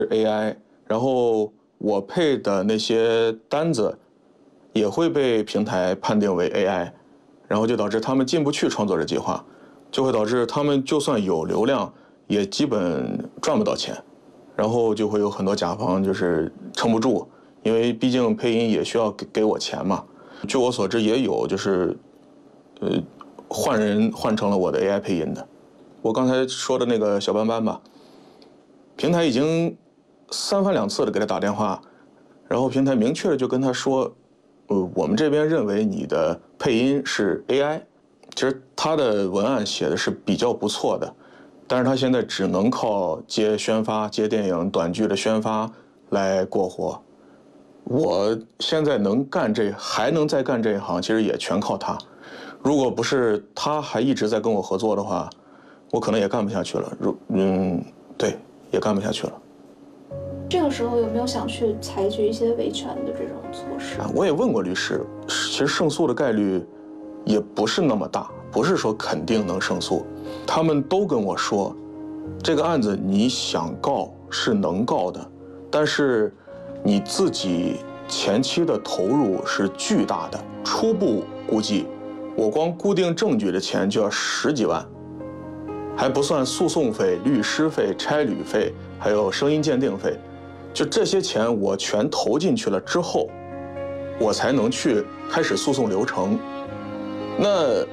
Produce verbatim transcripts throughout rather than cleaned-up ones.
A I， 然后我配的那些单子也会被平台判定为 A I， 然后就导致他们进不去创作者计划，就会导致他们就算有流量，也基本赚不到钱，然后就会有很多甲方就是撑不住，因为毕竟配音也需要给给我钱嘛。据我所知，也有就是，呃，换人换成了我的 A I 配音的。我刚才说的那个小斑斑吧，平台已经三番两次的给他打电话，然后平台明确的就跟他说，呃，我们这边认为你的配音是 A I。其实他的文案写的是比较不错的，但是他现在只能靠接宣发、接电影短剧的宣发来过活。我现在能干这，还能再干这一行，其实也全靠他。如果不是他还一直在跟我合作的话，我可能也干不下去了。如嗯，对，也干不下去了。 这个时候有没有想去采取一些维权的这种措施？ 啊，我也问过律师，其实胜诉的概率也不是那么大，不是说肯定能胜诉。他们都跟我说，这个案子你想告是能告的，但是你自己前期的投入是巨大的，初步估计我光固定证据的钱就要十几万，还不算诉讼费、律师费、差旅费，还有声音鉴定费，就这些钱我全投进去了之后，我才能去开始诉讼流程。那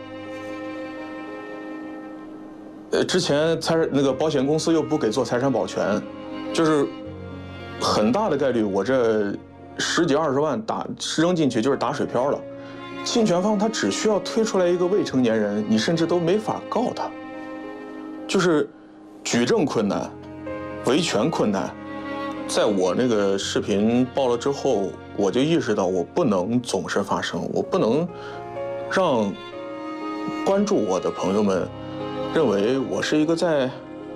呃，之前财那个保险公司又不给做财产保全，就是很大的概率我这十几二十万打扔进去就是打水漂了。侵权方他只需要推出来一个未成年人，你甚至都没法告他，就是举证困难，维权困难。在我那个视频爆了之后，我就意识到我不能总是发声，我不能让关注我的朋友们认为我是一个在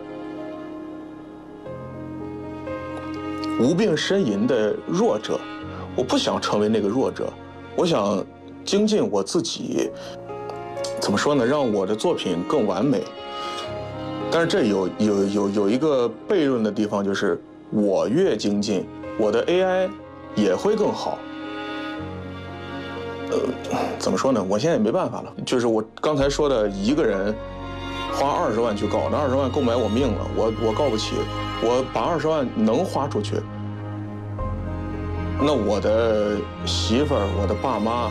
无病呻吟的弱者。我不想成为那个弱者，我想精进我自己，怎么说呢，让我的作品更完美。但是这有有有有一个悖论的地方，就是我越精进，我的 A I 也会更好。呃，怎么说呢？我现在也没办法了。就是我刚才说的，一个人花二十万去告，那二十万够买我命了，我我告不起。我把二十万能花出去，那我的媳妇儿、我的爸妈，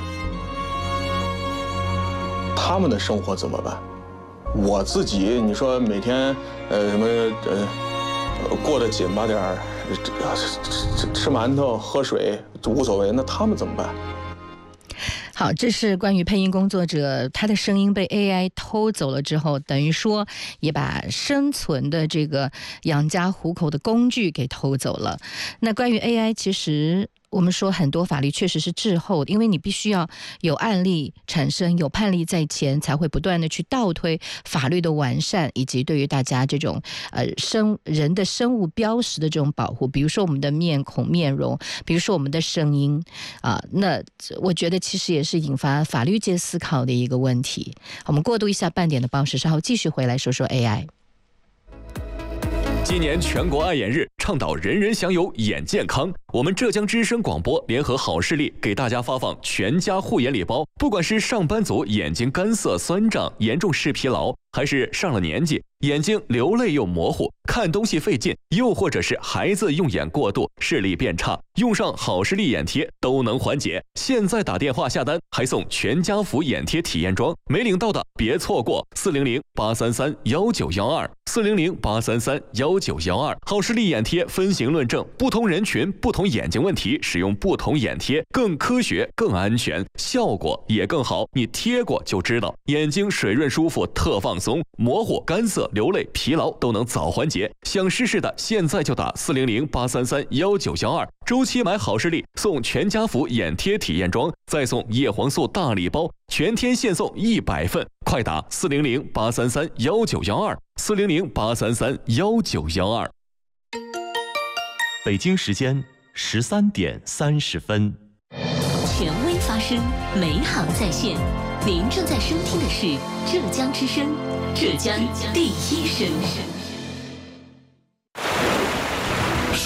他们的生活怎么办？我自己，你说每天呃什么呃过得紧巴点儿，吃吃馒头喝水无所谓，那他们怎么办？ 好，这是关于配音工作者他的声音被 A I 偷走了之后，等于说也把生存的这个养家糊口的工具给偷走了。那关于 A I， 其实我们说很多法律确实是滞后的，因为你必须要有案例产生，有判例在前，才会不断的去倒推法律的完善，以及对于大家这种呃生人的生物标识的这种保护，比如说我们的面孔、面容，比如说我们的声音啊、呃，那我觉得其实也是引发法律界思考的一个问题。我们过渡一下半点的报时，稍后继续回来说说 A I。 今年全国爱眼日，倡导人人享有眼健康。我们浙江之声广播联合好视力给大家发放全家护眼礼包，不管是上班族眼睛干涩酸胀、严重视疲劳，还是上了年纪眼睛流泪又模糊、看东西费劲，又或者是孩子用眼过度、视力变差，用上好视力眼贴都能缓解。现在打电话下单还送全家福眼贴体验装，没领到的别错过，四零零八三三幺九幺二，四零零八三三幺九幺二。好视力眼贴分型论证，不同人群、不同眼睛问题使用不同眼贴，更科学、更安全，效果也更好。你贴过就知道，眼睛水润舒服，特放松，模糊、干涩、流泪、疲劳都能早缓解。想试试的，现在就打四零零八三三幺九幺二，周期买好视力送全家福眼贴体验装，再送叶黄素大礼包，全天现送一百份，快打四零零八三三幺九幺二，四零零八三三幺九幺二。 北京时间十三点三十分。 权威发声，美好在线。您正在收听的是浙江之声，浙江第一声。 数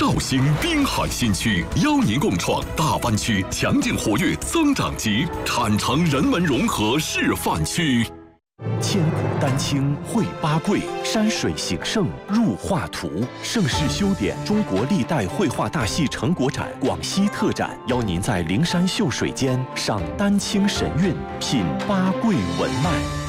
绍兴滨海新区邀您共创大湾区强劲活跃增长极产城人文融合示范区。 千古丹青绘八桂，山水形胜入画图。盛世修典中国历代绘画大戏成果展广西特展，邀您在灵山秀水间赏丹青神韵，品八桂文脉。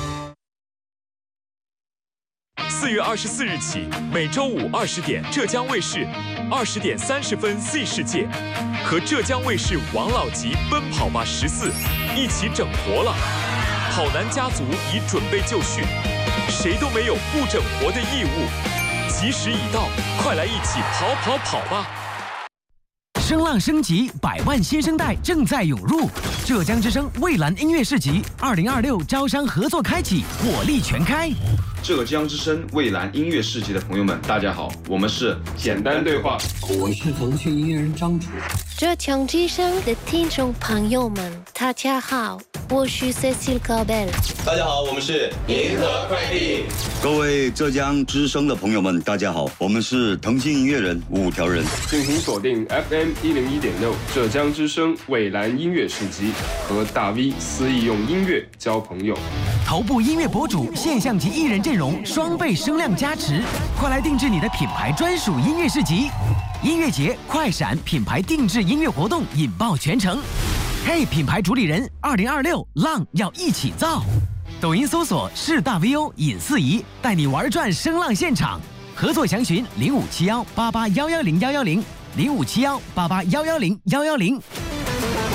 四月二十四日起，每周五二十点，浙江卫视二十点三十分 Z 世界和浙江卫视王老吉奔跑吧十四一起整活了。跑男家族已准备就绪，谁都没有不整活的义务。吉时已到，快来一起跑跑跑吧！ 声浪升级，百万新生代正在涌入。浙江之声蔚蓝音乐市集二零二六招商合作开启，火力全开。 浙江之声蔚蓝音乐市集的朋友们，大家好，我们是简单对话， 我是腾讯音乐人张楚。 浙江之声的听众朋友们，大家好，我是 Cecil Cabel。 大家好，我们是银河快递。 各位浙江之声的朋友们，大家好，我们是腾讯音乐人五条人。 敬请锁定 F M 一零一点六浙江之声蔚蓝音乐市集，和大 V 肆意用音乐交朋友。 头部音乐博主、现象级艺人阵容双倍声量加持，快来定制你的品牌专属音乐市集。音乐节快闪品牌定制音乐活动引爆全城。嘿，品牌主理人，二零二六浪要一起造。抖音搜索是大 V O 尹四仪，带你玩转声浪现场。合作详询零五七幺八八幺幺零幺幺零零五七幺八八幺幺零幺幺零。